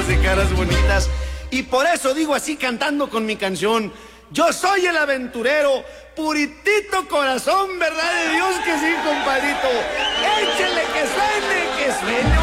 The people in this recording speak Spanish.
de caras bonitas. Y por eso digo así cantando con mi canción: yo soy el aventurero, puritito corazón, ¿verdad de Dios que sí, compadrito? Échale que suene, que suene.